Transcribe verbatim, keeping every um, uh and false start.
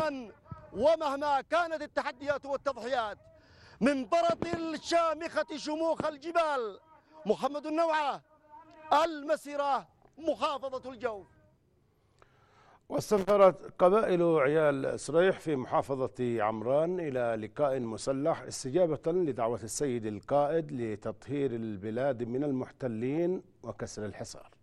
دائما ومهما كانت التحديات والتضحيات. من برط الشامخة شموخ الجبال، محمد النوعة، المسيرة، محافظة الجوف. واستمرت قبائل عيال صريح في محافظة عمران إلى لقاء مسلح استجابة لدعوة السيد القائد لتطهير البلاد من المحتلين وكسر الحصار.